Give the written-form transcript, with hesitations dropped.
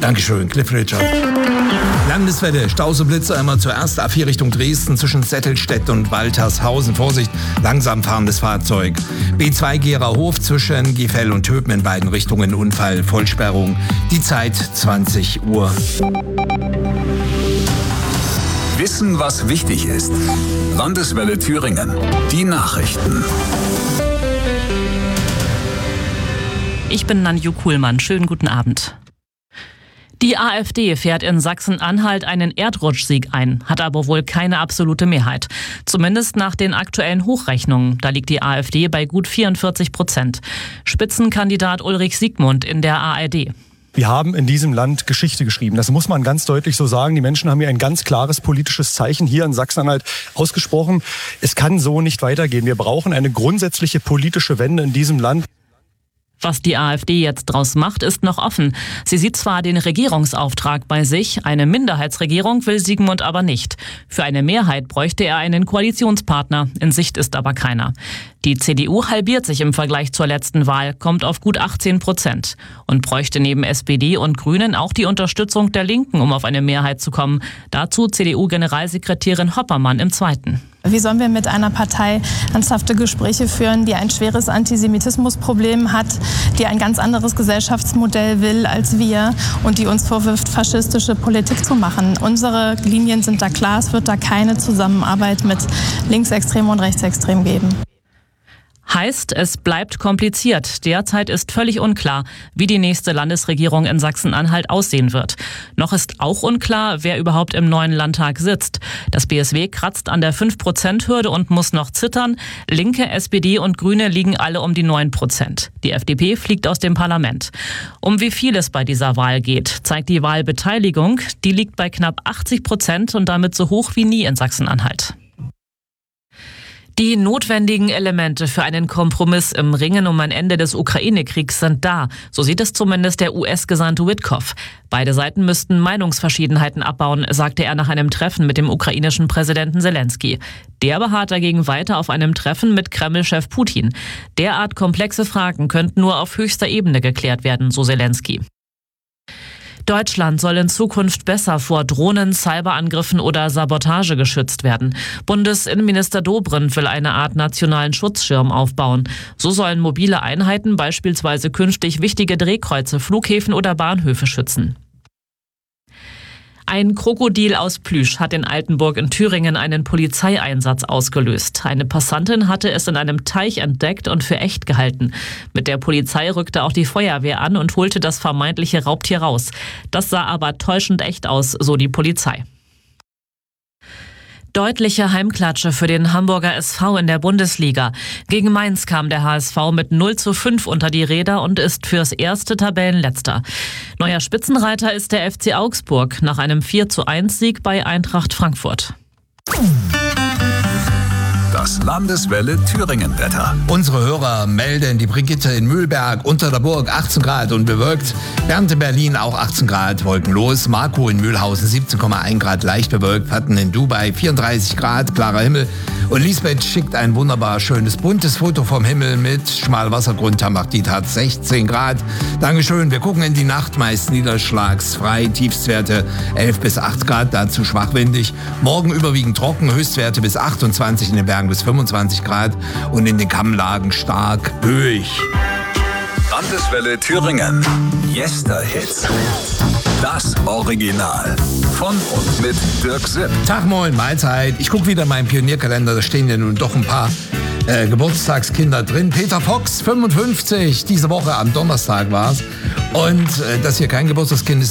Dankeschön, Cliff Richard. Landeswelle, Stauseblitze einmal zuerst A4 Richtung Dresden zwischen Zettelstedt und Waltershausen. Vorsicht, langsam fahrendes Fahrzeug. B2 Gerahof zwischen Gifell und Töpen in beiden Richtungen Unfall, Vollsperrung. Die Zeit 20 Uhr. Wissen, was wichtig ist. Landeswelle Thüringen. Die Nachrichten. Ich bin Nanju Kuhlmann. Schönen guten Abend. Die AfD fährt in Sachsen-Anhalt einen Erdrutschsieg ein, hat aber wohl keine absolute Mehrheit. Zumindest nach den aktuellen Hochrechnungen. Da liegt die AfD bei gut 44%. Spitzenkandidat Ulrich Siegmund in der ARD. Wir haben in diesem Land Geschichte geschrieben. Das muss man ganz deutlich so sagen. Die Menschen haben hier ein ganz klares politisches Zeichen hier in Sachsen-Anhalt ausgesprochen. Es kann so nicht weitergehen. Wir brauchen eine grundsätzliche politische Wende in diesem Land. Was die AfD jetzt draus macht, ist noch offen. Sie sieht zwar den Regierungsauftrag bei sich, eine Minderheitsregierung will Siegmund aber nicht. Für eine Mehrheit bräuchte er einen Koalitionspartner, in Sicht ist aber keiner. Die CDU halbiert sich im Vergleich zur letzten Wahl, kommt auf gut 18% und bräuchte neben SPD und Grünen auch die Unterstützung der Linken, um auf eine Mehrheit zu kommen. Dazu CDU-Generalsekretärin Hoppermann im Zweiten. Wie sollen wir mit einer Partei ernsthafte Gespräche führen, die ein schweres Antisemitismusproblem hat, die ein ganz anderes Gesellschaftsmodell will als wir und die uns vorwirft, faschistische Politik zu machen? Unsere Linien sind da klar, es wird da keine Zusammenarbeit mit Linksextremen und Rechtsextremen geben. Heißt, es bleibt kompliziert. Derzeit ist völlig unklar, wie die nächste Landesregierung in Sachsen-Anhalt aussehen wird. Noch ist auch unklar, wer überhaupt im neuen Landtag sitzt. Das BSW kratzt an der 5%-Hürde und muss noch zittern. Linke, SPD und Grüne liegen alle um die 9%. Die FDP fliegt aus dem Parlament. Um wie viel es bei dieser Wahl geht, zeigt die Wahlbeteiligung. Die liegt bei knapp 80% und damit so hoch wie nie in Sachsen-Anhalt. Die notwendigen Elemente für einen Kompromiss im Ringen um ein Ende des Ukraine-Kriegs sind da. So sieht es zumindest der US-Gesandte Witkoff. Beide Seiten müssten Meinungsverschiedenheiten abbauen, sagte er nach einem Treffen mit dem ukrainischen Präsidenten Selensky. Der beharrt dagegen weiter auf einem Treffen mit Kreml-Chef Putin. Derart komplexe Fragen könnten nur auf höchster Ebene geklärt werden, so Selensky. Deutschland soll in Zukunft besser vor Drohnen, Cyberangriffen oder Sabotage geschützt werden. Bundesinnenminister Dobrindt will eine Art nationalen Schutzschirm aufbauen. So sollen mobile Einheiten beispielsweise künftig wichtige Drehkreuze, Flughäfen oder Bahnhöfe schützen. Ein Krokodil aus Plüsch hat in Altenburg in Thüringen einen Polizeieinsatz ausgelöst. Eine Passantin hatte es in einem Teich entdeckt und für echt gehalten. Mit der Polizei rückte auch die Feuerwehr an und holte das vermeintliche Raubtier raus. Das sah aber täuschend echt aus, so die Polizei. Deutliche Heimklatsche für den Hamburger SV in der Bundesliga. Gegen Mainz kam der HSV mit 0:5 unter die Räder und ist fürs erste Tabellenletzter. Neuer Spitzenreiter ist der FC Augsburg nach einem 4:1-Sieg bei Eintracht Frankfurt. Das Landeswelle Thüringen-Wetter. Unsere Hörer melden die Brigitte in Mühlberg unter der Burg 18 Grad und bewölkt. Bernd in Berlin auch 18 Grad wolkenlos. Marco in Mühlhausen 17,1 Grad leicht bewölkt. Hatten in Dubai 34 Grad, klarer Himmel. Und Lisbeth schickt ein wunderbar schönes buntes Foto vom Himmel mit Schmalwassergrund. Tambach-Diet hat 16 Grad. Dankeschön. Wir gucken in die Nacht, meist niederschlagsfrei. Tiefstwerte 11 bis 8 Grad, dazu schwachwindig. Morgen überwiegend trocken, Höchstwerte bis 28 in den Bergen bis 25 Grad und in den Kammlagen stark böig. Landeswelle Thüringen. Yesterhits. Das Original. Von und mit Dirk Sipp. Tag, moin, Mahlzeit. Ich gucke wieder in meinen Pionierkalender, da stehen ja nun doch ein paar Geburtstagskinder drin. Peter Fox, 55, diese Woche am Donnerstag war's. Und dass hier kein Geburtstagskind ist,